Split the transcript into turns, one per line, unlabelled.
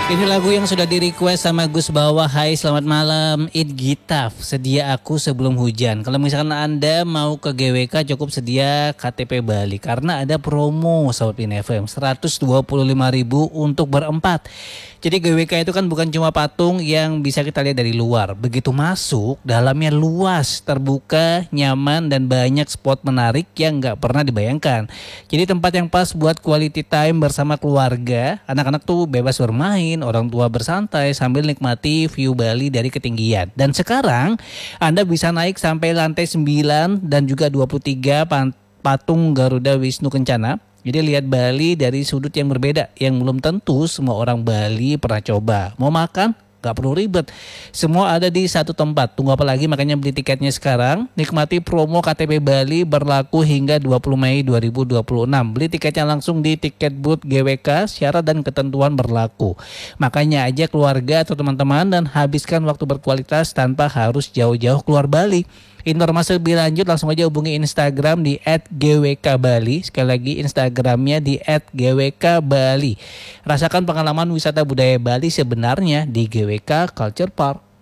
Ini lagu yang sudah di-request sama Gus Bawah. Hai, selamat malam. It Gitaf, sedia aku sebelum hujan. Kalau misalkan Anda mau ke GWK cukup sedia KTP Bali karena ada promo Sobat Pin FM 125.000 untuk berempat. Jadi GWK itu kan bukan cuma patung yang bisa kita lihat dari luar. Begitu masuk, dalamnya luas, terbuka, nyaman, dan banyak spot menarik yang nggak pernah dibayangkan. Jadi tempat yang pas buat quality time bersama keluarga. Anak-anak tuh bebas bermain, orang tua bersantai sambil nikmati view Bali dari ketinggian. Dan sekarang Anda bisa naik sampai lantai 9 dan juga 23 patung Garuda Wisnu Kencana. Jadi lihat Bali dari sudut yang berbeda yang belum tentu semua orang Bali pernah coba. Mau makan? Gak perlu ribet. Semua ada di satu tempat. Tunggu apa lagi, makanya beli tiketnya sekarang. Nikmati promo KTP Bali berlaku hingga 20 Mei 2026. Beli tiketnya langsung di tiket booth GWK. Syarat dan ketentuan berlaku. Makanya ajak keluarga atau teman-teman dan habiskan waktu berkualitas tanpa harus jauh-jauh keluar Bali. Informasi lebih lanjut langsung aja hubungi Instagram di @gwkbali. Sekali lagi Instagramnya di @gwkbali. Rasakan pengalaman wisata budaya Bali sebenarnya di GWK Culture Park.